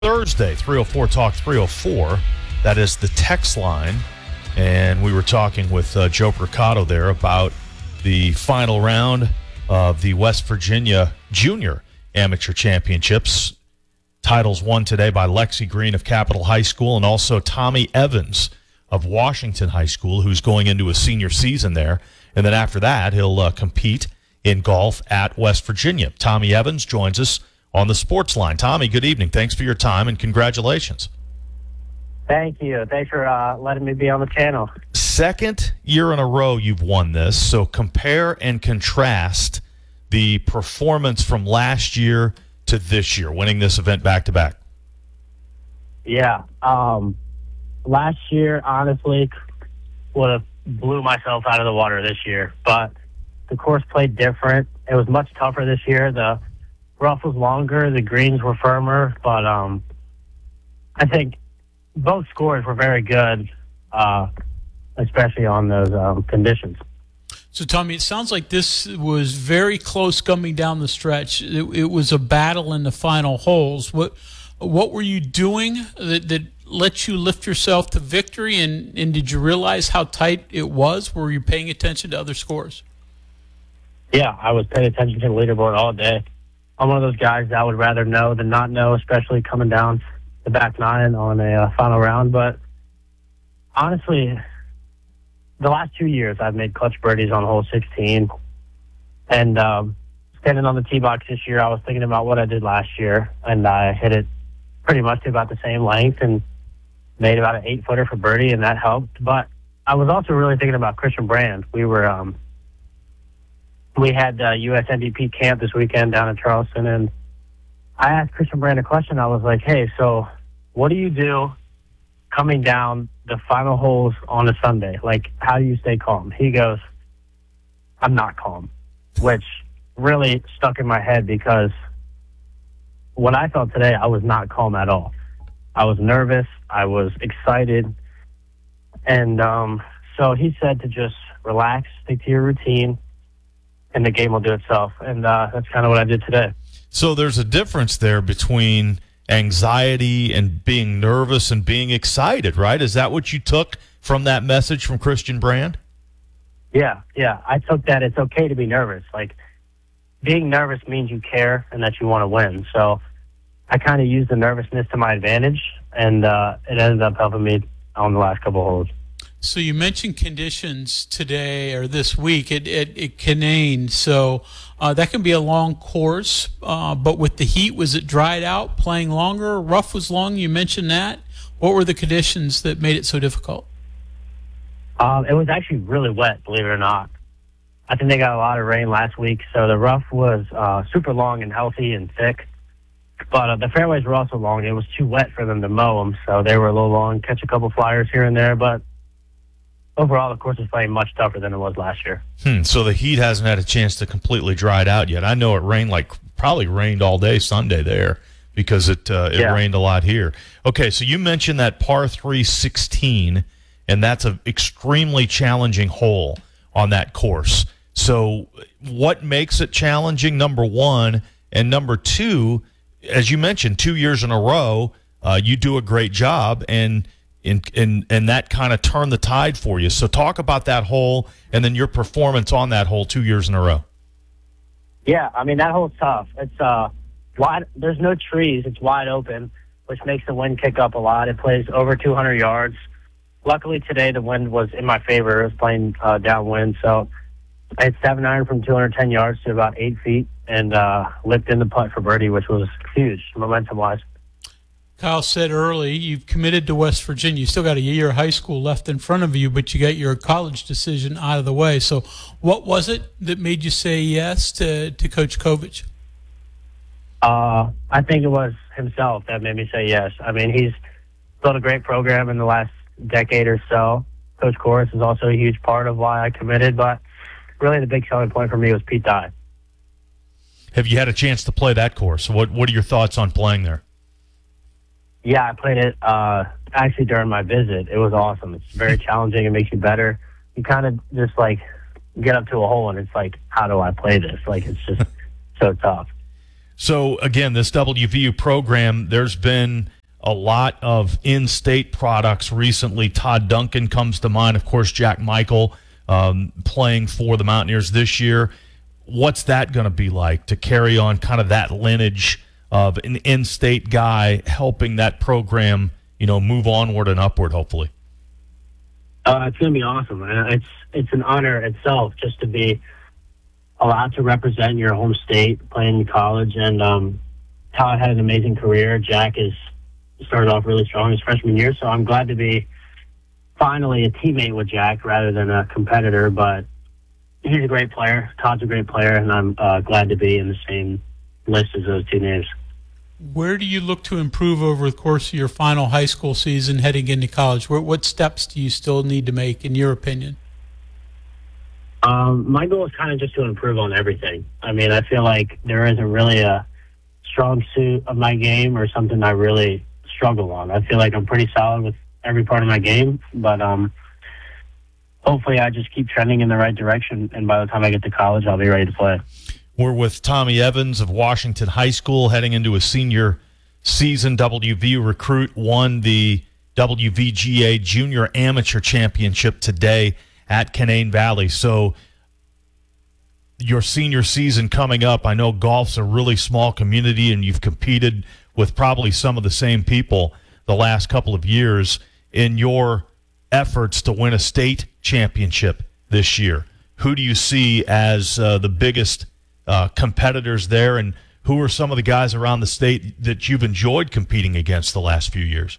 Thursday, 304 Talk 304. That is the text line. And we were talking with Joe Percato there about the final round of the West Virginia Junior Amateur Championships. Titles won today by Lexi Green of Capital High School and also Tommy Evans of Washington High School, who's going into a senior season there. And then after that, he'll compete in golf at West Virginia. Tommy Evans joins us on the sports line. Tommy, good evening. Thanks for your time and congratulations. Thank you. Thanks for letting me be on the channel. Second year in a row you've won this, so compare and contrast the performance from last year to this year, winning this event back-to-back. Yeah. Last year, honestly, would have blew myself out of the water this year, but the course played different. It was much tougher this year. The rough was longer, the greens were firmer, but I think both scores were very good, especially on those conditions. So, Tommy, it sounds like this was very close coming down the stretch. It was a battle in the final holes. What were you doing that let you lift yourself to victory, and did you realize how tight it was? Were you paying attention to other scores? Yeah, I was paying attention to the leaderboard all day. I'm one of those guys that would rather know than not know, especially coming down the back nine on a final round. But honestly, the last 2 years I've made clutch birdies on hole 16. And standing on the tee box this year, I was thinking about what I did last year, and I hit it pretty much to about the same length and made about an 8-footer for birdie, and that helped. But I was also really thinking about Christian Brand. We had U.S. MVP camp this weekend down in Charleston, and I asked Christian Brand a question. I was like, hey, so what do you do coming down the final holes on a Sunday? Like, how do you stay calm? He goes, I'm not calm, which really stuck in my head because what I felt today, I was not calm at all. I was nervous. I was excited. And so he said to just relax, stick to your routine, and the game will do itself. And that's kind of what I did today. So there's a difference there between anxiety and being nervous and being excited, right? Is that what you took from that message from Christian Brand? Yeah. I took that it's okay to be nervous. Like, being nervous means you care and that you want to win. So I kind of used the nervousness to my advantage, and it ended up helping me on the last couple of holes. So you mentioned conditions today or this week at Canaan. So that can be a long course, but with the heat, was it dried out, playing longer? Rough was long, you mentioned that. What were the conditions that made it so difficult? It was actually really wet, believe it or not. I think they got a lot of rain last week, so the rough was super long and healthy and thick. But the fairways were also long. It was too wet for them to mow them, so they were a little long, catch a couple flyers here and there, but overall, the course is playing much tougher than it was last year. So the heat hasn't had a chance to completely dry it out yet. I know it rained probably rained all day Sunday there because it rained a lot here. Okay, so you mentioned that par 3 16, and that's an extremely challenging hole on that course. So what makes it challenging, number one? And number two, as you mentioned, 2 years in a row, you do a great job, and that kind of turned the tide for you. So talk about that hole and then your performance on that hole 2 years in a row. Yeah, I mean, that hole's tough. It's wide. There's no trees. It's wide open, which makes the wind kick up a lot. It plays over 200 yards. Luckily today, the wind was in my favor. It was playing downwind, so I hit 7-iron from 210 yards to about 8 feet and lipped in the putt for birdie, which was huge momentum-wise. Kyle said early, you've committed to West Virginia. You still got a year of high school left in front of you, but you got your college decision out of the way. So what was it that made you say yes to Coach Kovich? I think it was himself that made me say yes. I mean, he's built a great program in the last decade or so. Coach Koris is also a huge part of why I committed, but really the big selling point for me was Pete Dye. Have you had a chance to play that course? What are your thoughts on playing there? Yeah, I played it actually during my visit. It was awesome. It's very challenging. It makes you better. You kind of just get up to a hole and it's like, how do I play this? Like, it's just so tough. So, again, this WVU program, there's been a lot of in-state products recently. Todd Duncan comes to mind. Of course, Jack Michael playing for the Mountaineers this year. What's that going to be like to carry on kind of that lineage of an in-state guy helping that program, move onward and upward, hopefully? It's going to be awesome. It's an honor itself just to be allowed to represent your home state, playing in college. And Todd had an amazing career. Jack has started off really strong his freshman year, so I'm glad to be finally a teammate with Jack rather than a competitor. But he's a great player. Todd's a great player, and I'm glad to be in the same list as those two names. Where do you look to improve over the course of your final high school season heading into college? What steps do you still need to make, in your opinion? My goal is kind of just to improve on everything. I mean, I feel like there isn't really a strong suit of my game or something I really struggle on. I feel like I'm pretty solid with every part of my game, but hopefully I just keep trending in the right direction, and by the time I get to college, I'll be ready to play. We're with Tommy Evans of Washington High School heading into a senior season. WVU recruit won the WVGA Junior Amateur Championship today at Canaan Valley. So your senior season coming up, I know golf's a really small community and you've competed with probably some of the same people the last couple of years in your efforts to win a state championship this year. Who do you see as the biggest competitors there, and who are some of the guys around the state that you've enjoyed competing against the last few years?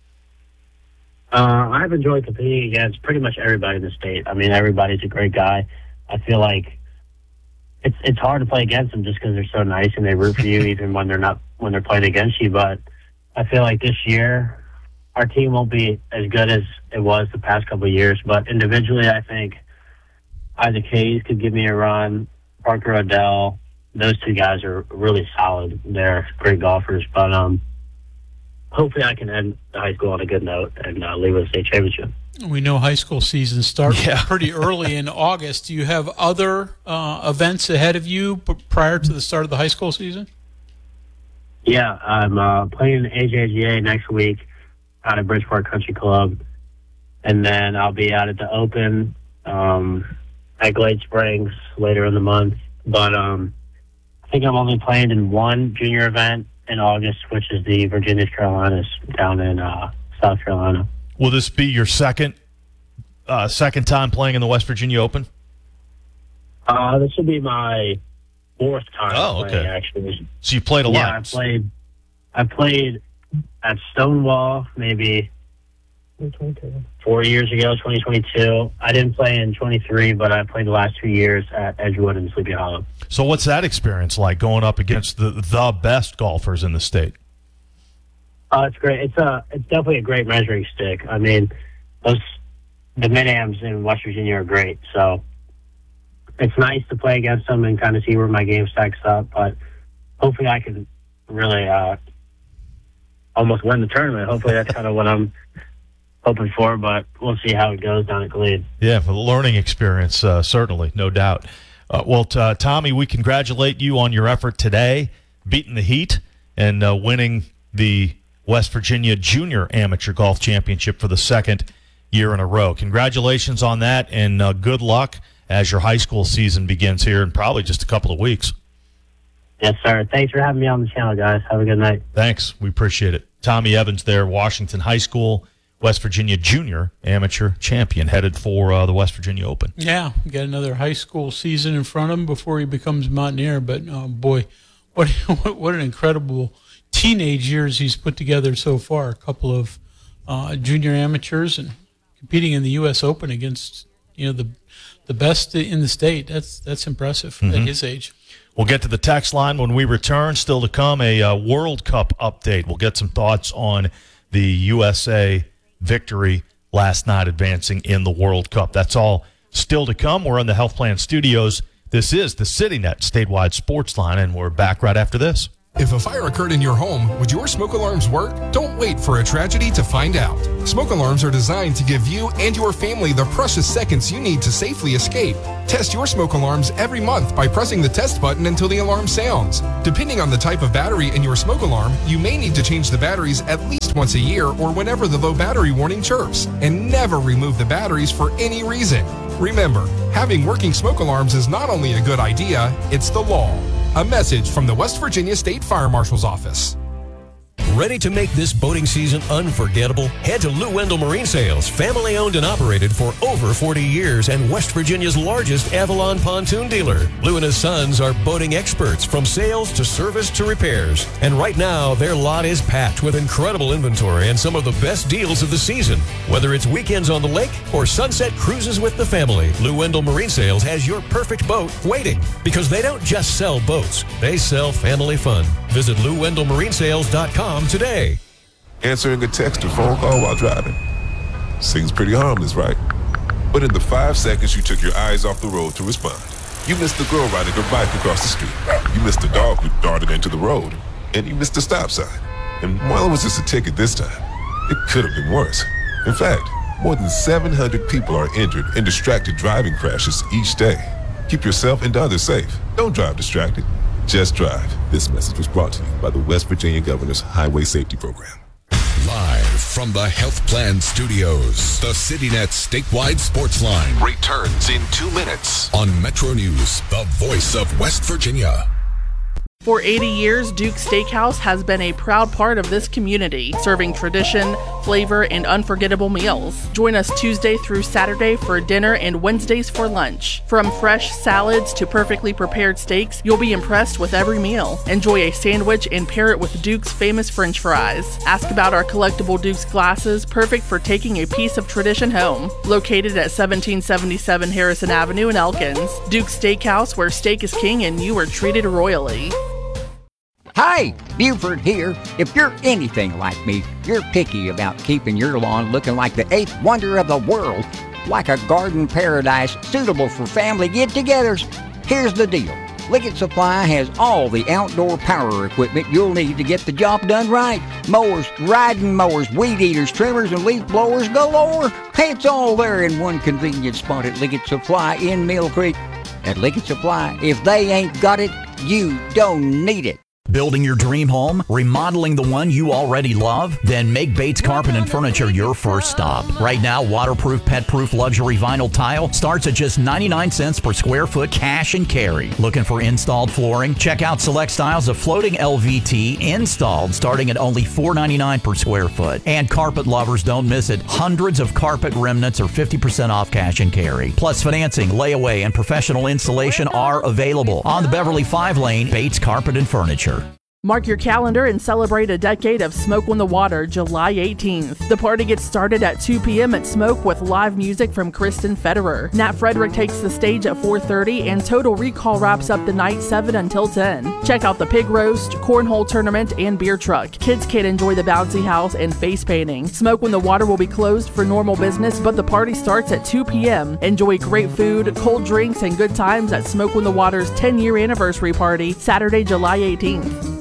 I've enjoyed competing against pretty much everybody in the state. I mean, everybody's a great guy. I feel like it's hard to play against them just because they're so nice and they root for you even when they're playing against you. But I feel like this year our team won't be as good as it was the past couple of years. But individually, I think Isaac Hayes could give me a run. Parker Odell, those two guys are really solid. They're great golfers. But hopefully I can end the high school on a good note and leave with a state championship. We know high school season starts pretty early in August. Do you have other events ahead of you prior to the start of the high school season? Yeah, I'm playing AJGA next week out at Bridgeport Country Club. And then I'll be out at the Open at Glade Springs later in the month. But I think I'm only playing in one junior event in August, which is the Virginia Carolinas down in South Carolina. Will this be your second time playing in the West Virginia Open? This will be my fourth time playing, actually. So you played a lot. Yeah, I played at Stonewall maybe 4 years ago, 2022. I didn't play in 23, but I played the last 2 years at Edgewood and Sleepy Hollow. So what's that experience like, going up against the best golfers in the state? It's great. It's definitely a great measuring stick. I mean, the Mid-Ams in West Virginia are great, so it's nice to play against them and kind of see where my game stacks up. But hopefully I can really almost win the tournament. Hopefully that's kind of what I'm hoping for, but we'll see how it goes down at Glade. Yeah, for the learning experience, certainly, no doubt. Tommy, we congratulate you on your effort today, beating the heat and winning the West Virginia Junior Amateur Golf Championship for the second year in a row. Congratulations on that, and good luck as your high school season begins here in probably just a couple of weeks. Yes, sir. Thanks for having me on the channel, guys. Have a good night. Thanks. We appreciate it. Tommy Evans there, Washington High School, West Virginia Junior Amateur Champion, headed for the West Virginia Open. Yeah, got another high school season in front of him before he becomes a Mountaineer. But, boy, what an incredible teenage years he's put together so far. A couple of junior amateurs and competing in the U.S. Open against, the best in the state. That's impressive at his age. We'll get to the text line when we return. Still to come, a World Cup update. We'll get some thoughts on the USA victory last night, advancing in the World Cup. That's all still to come. We're in the Health Plan Studios. This is the CityNet Statewide Sports Line, and we're back right after this. If a fire occurred in your home, would your smoke alarms work? Don't wait for a tragedy to find out. Smoke alarms are designed to give you and your family the precious seconds you need to safely escape. Test your smoke alarms every month by pressing the test button until the alarm sounds. Depending on the type of battery in your smoke alarm, you may need to change the batteries at least once a year or whenever the low battery warning chirps, and never remove the batteries for any reason. Remember, having working smoke alarms is not only a good idea, it's the law. A message from the West Virginia State Fire Marshal's Office. Ready to make this boating season unforgettable? Head to Lou Wendell Marine Sales, family owned and operated for over 40 years and West Virginia's largest Avalon pontoon dealer. Lou and his sons are boating experts from sales to service to repairs. And right now, their lot is packed with incredible inventory and some of the best deals of the season. Whether it's weekends on the lake or sunset cruises with the family, Lou Wendell Marine Sales has your perfect boat waiting, because they don't just sell boats, they sell family fun. Visit LouWendellMarineSales.com today. Answering a text or phone call while driving seems pretty harmless, right? But in the 5 seconds you took your eyes off the road to respond, you missed the girl riding her bike across the street. You missed the dog who darted into the road. And you missed the stop sign. And while it was just a ticket this time, it could have been worse. In fact, more than 700 people are injured in distracted driving crashes each day. Keep yourself and others safe. Don't drive distracted. Just drive. This message was brought to you by the West Virginia Governor's Highway Safety Program. Live from the Health Plan Studios, the CityNet statewide sports line returns in 2 minutes on Metro News, the voice of West Virginia. For 80 years, Duke's Steakhouse has been a proud part of this community, serving tradition, flavor, and unforgettable meals. Join us Tuesday through Saturday for dinner and Wednesdays for lunch. From fresh salads to perfectly prepared steaks, you'll be impressed with every meal. Enjoy a sandwich and pair it with Duke's famous French fries. Ask about our collectible Duke's glasses, perfect for taking a piece of tradition home. Located at 1777 Harrison Avenue in Elkins. Duke's Steakhouse, where steak is king and you are treated royally. Hi, Buford here. If you're anything like me, you're picky about keeping your lawn looking like the 8th wonder of the world, like a garden paradise suitable for family get-togethers. Here's the deal. Liggett Supply has all the outdoor power equipment you'll need to get the job done right. Mowers, riding mowers, weed eaters, trimmers, and leaf blowers galore. It's all there in one convenient spot at Liggett Supply in Mill Creek. At Liggett Supply, if they ain't got it, you don't need it. Building your dream home? Remodeling the one you already love? Then make Bates Carpet and Furniture your first stop. Right now, waterproof, pet-proof luxury vinyl tile starts at just 99 cents per square foot cash and carry. Looking for installed flooring? Check out select styles of floating LVT installed starting at only $4.99 per square foot. And carpet lovers, don't miss it. Hundreds of carpet remnants are 50% off cash and carry. Plus financing, layaway, and professional installation are available on the Beverly 5-lane Bates Carpet and Furniture. Mark your calendar and celebrate a decade of Smoke on the Water, July 18th. The party gets started at 2 p.m. at Smoke with live music from Kristen Federer. Nat Frederick takes the stage at 4:30 and Total Recall wraps up the night 7 until 10. Check out the pig roast, cornhole tournament, and beer truck. Kids can enjoy the bouncy house and face painting. Smoke on the Water will be closed for normal business, but the party starts at 2 p.m. Enjoy great food, cold drinks, and good times at Smoke on the Water's 10-year anniversary party, Saturday, July 18th.